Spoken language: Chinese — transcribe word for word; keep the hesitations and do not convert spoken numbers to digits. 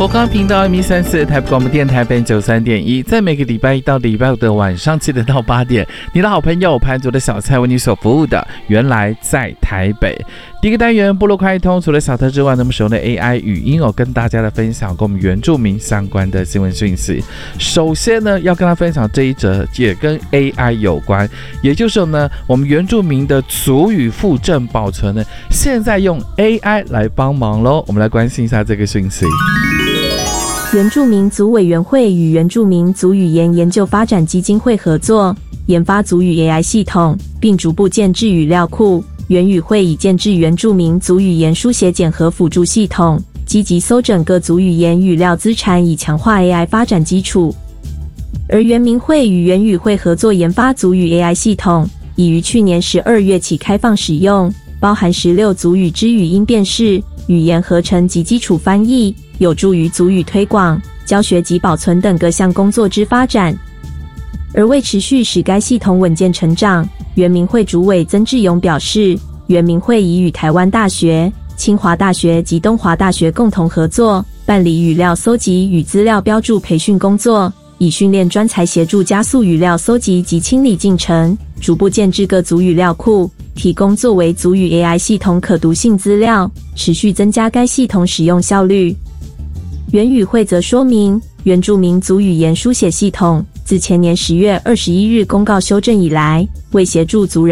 国光频道 M 三四 台北广播电台北九三点一，在每个礼拜一到礼拜五的晚上七点到八点，你的好朋友潘卓的小菜为你所服务的，原来在台北。第一个单元部落开通，除了小特之外，那么使用的 A I 语音哦，跟大家的分享跟我们原住民相关的新闻讯息。首先呢，要跟他分享这一则也跟 A I 有关，也就是呢，我们原住民的族语复振保存呢，现在用 A I 来帮忙咯。我们来关心一下这个讯息。 原住民族委员会与原住民族语言研究发展基金会合作，研发族语 A I 系统，并逐步建制语料库。原语会已建制原住民族语言书写检核辅助系统，积极搜整各族语言语料资产，以强化 A I 发展基础。而原民会与原语会合作研发族语 A I 系统，已于去年十二月起开放使用，包含十六族语之语音辨识、语言合成及基础翻译，有助于族语推广、教学及保存等各项工作之发展。而为持续使该系统稳健成长，原民会主委曾志勇表示，原民会已与台湾大学、清华大学及东华大学共同合作，办理语料搜集与资料标注培训工作，以训练专才协助加速语料搜集及清理进程，逐步建制各族语料库，提供作为族语 A I 系统可读性资料，持续增加该系统使用效率。原语会则说明，原住民族语言书写系统自前年十月二十一日公告修正以来，为协助族人